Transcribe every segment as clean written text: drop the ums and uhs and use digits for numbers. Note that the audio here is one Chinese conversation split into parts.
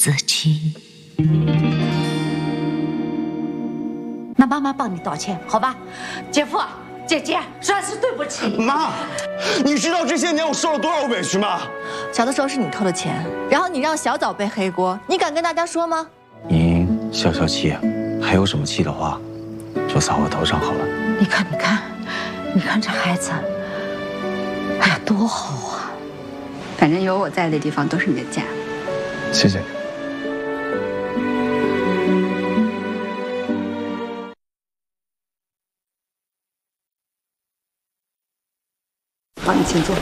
则亲。那妈妈帮你道歉，好吧？姐夫、姐姐，算是对不起。 妈，你知道这些年我受了多少委屈吗？ 小的时候是你偷的钱，然后你让小枣背黑锅，你敢跟大家说吗？ 您消消气，还有什么气的话，就撒我头上好了。 你看这孩子，哎呀，多好啊！ 反正有我在的地方都是你的家。 谢谢你。 好，你请坐。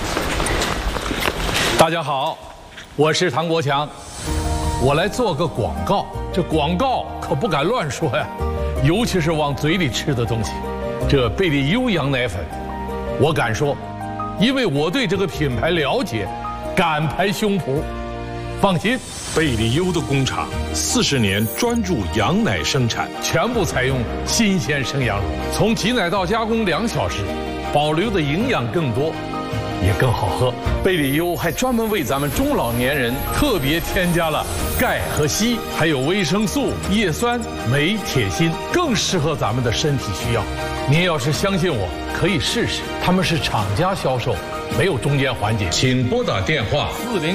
大家好，我是唐国强，我来做个广告。这广告可不敢乱说呀，尤其是往嘴里吃的东西。这贝利优羊奶粉，我敢说，因为我对这个品牌了解，敢拍胸脯。放心， 贝利优的工厂40年专注羊奶生产， 全部采用新鲜生羊乳，从挤奶到加工2小时，保留的营养更多，也更好喝。贝利优还专门为咱们中老年人特别添加了钙和硒，还有维生素、叶酸、镁、铁、锌，更适合咱们的身体需要。您要是相信我，可以试试。他们是厂家销售，没有中间环节。 请拨打电话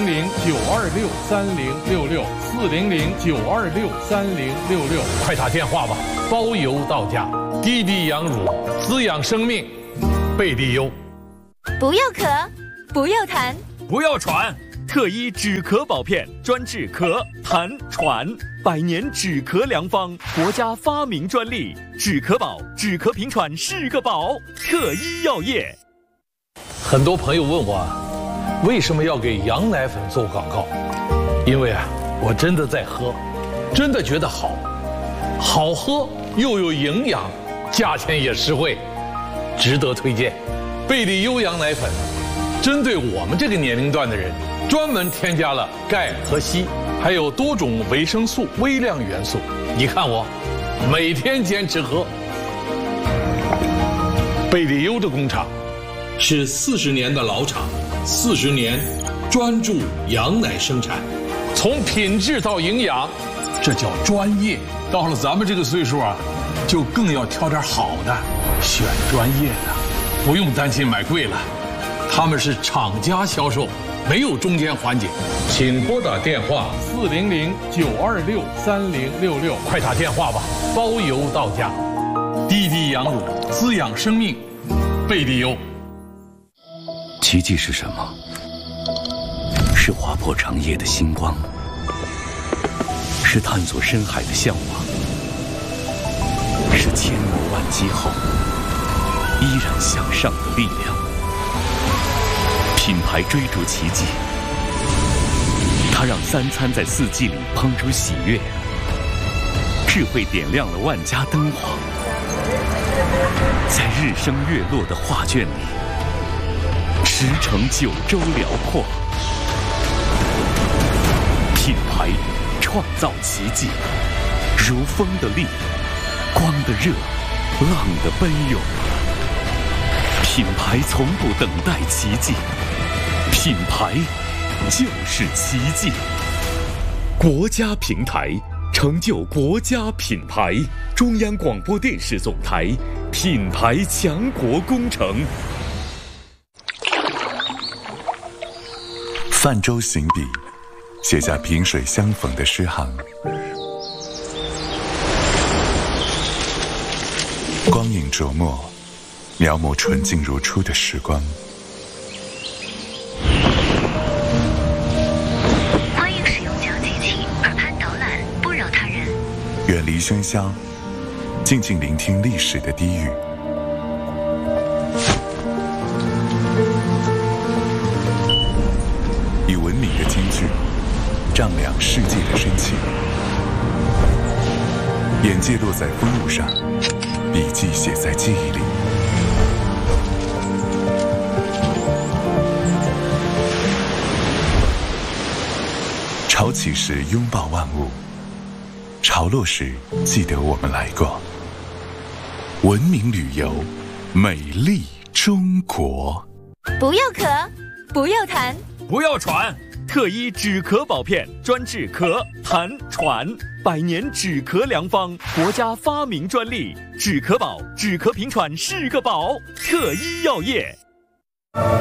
400-926-3066，400-926-3066，快打电话吧，包邮到家。滴滴羊乳，滋养生命，贝利优。 不要咳，不要痰， 不要喘，特医止咳宝片专治咳、痰、喘，100年止咳良方，国家发明专利，止咳宝，止咳平喘是个宝，特医药业。 很多朋友问我，为什么要给羊奶粉做广告？因为我真的在喝，真的觉得好，好喝又有营养，价钱也实惠，值得推荐。贝利优羊奶粉针对我们这个年龄段的人，专门添加了钙和硒，还有多种维生素、微量元素。你看我每天坚持喝。贝利优的工厂是40年的老厂，40年专注羊奶生产， 从品质到营养，这叫专业。到了咱们这个岁数就更要挑点好的，选专业的，不用担心买贵了。他们是厂家销售，没有中间环节。 请拨打电话 400-926-3066，快打电话吧，包邮到家。滴滴羊乳，滋养生命，贝利优。 奇迹是什么？是划破长夜的星光，是探索深海的向往，是千磨万击后依然向上的力量。品牌追逐奇迹，它让3餐在4季里烹出喜悦，智慧点亮了万家灯火，在日升月落的画卷里驰骋9州辽阔。品牌创造奇迹，如风的力，光的热，浪的奔涌。品牌从不等待奇迹，品牌就是奇迹。国家平台成就国家品牌，中央广播电视总台品牌强国工程。 泛舟行笔，写下萍水相逢的诗行。光影琢磨，描摹纯净如初的时光。 欢迎使用交机器，耳畔导览，不扰他人。 远离喧嚣，静静聆听历史的低语。以文明的间距丈量世界的深情，眼界落在风物上，笔记写在记忆里。潮起时拥抱万物，潮落时记得我们来过。文明旅游，美丽中国。 不要咳，不要痰， 不要喘， 特医止咳宝片，专治咳、痰、喘，100年止咳良方，国家发明专利。止咳宝，止咳平喘是个宝。特医药业。